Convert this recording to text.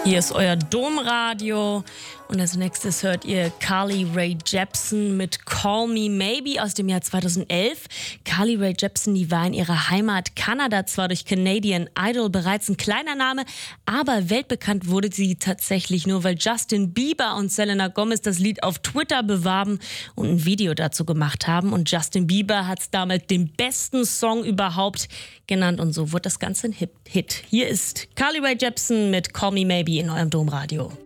Hier ist euer Domradio und als nächstes hört ihr Carly Rae Jepsen mit Call Me Maybe aus dem Jahr 2011. Carly Rae Jepsen, die war in ihrer Heimat Kanada zwar durch Canadian Idol bereits ein kleiner Name, aber weltbekannt wurde sie tatsächlich nur, weil Justin Bieber und Selena Gomez das Lied auf Twitter bewarben und ein Video dazu gemacht haben. Und Justin Bieber hat es damals den besten Song überhaupt genannt und so wurde das Ganze ein Hit. Hier ist Carly Rae Jepsen mit Call Me Maybe in eurem Domradio.